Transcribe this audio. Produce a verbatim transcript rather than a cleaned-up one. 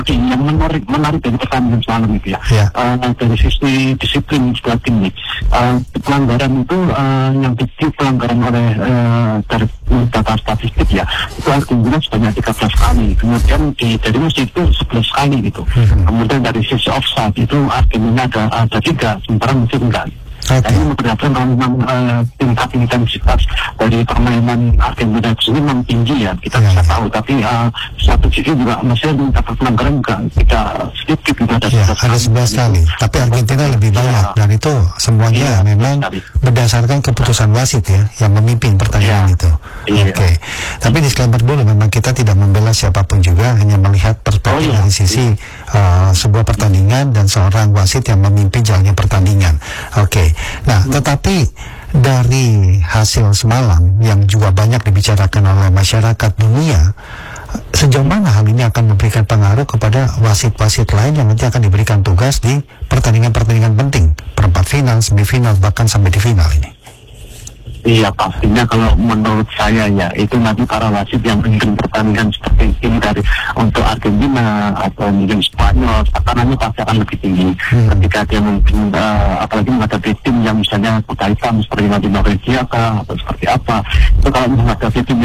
yang menarik menarik dari pertandingan semalam itu ya, ya. Uh, dari sisi disiplin sebuah tim nih, uh, pelanggaran itu uh, yang kecil pelanggaran oleh uh, dari data statistik ya, itu Argentina sebanyak tiga belas kali, kemudian di dari Mesir itu sebelas kali gitu, hmm. kemudian dari sisi offside itu Argentina ada ada tiga, sementara Mesir enggak. Okay. Jadi memperlihatkan kalau memang uh, tingkat intensitas dari permainan Argentina itu memang tinggi ya, kita yeah, bisa yeah. tahu. Tapi uh, satu sisi juga masih mendapat pelanggaran juga tidak sedikit, juga ada yeah, ada sebelas kali. Tapi Argentina lebih banyak yeah. dan itu semuanya yeah, memang sekali. Berdasarkan keputusan wasit ya yang memimpin pertandingan yeah. itu. Yeah. Oke. Okay. Tapi disclaimer dulu, memang kita tidak membela siapapun juga, hanya melihat perspektif oh, yeah. dari sisi uh, sebuah pertandingan dan seorang wasit yang memimpin jalannya pertandingan. Oke. Okay. Nah, tetapi dari hasil semalam yang juga banyak dibicarakan oleh masyarakat dunia, sejauh mana hal ini akan memberikan pengaruh kepada wasit-wasit lain yang nanti akan diberikan tugas di pertandingan-pertandingan penting, perempat final, semifinal, bahkan sampai di final ini? Iya, pastinya kalau menurut saya ya, itu nanti para wasit yang mungkin pertandingan seperti ini dari untuk Argentina atau mungkin Spanyol, tekanannya pasti akan lebih tinggi hmm. ketika dia mungkin uh, apalagi menghadapi tim yang misalnya kota hitam seperti nanti Norwegia atau seperti apa, itu kalau menghadapi tim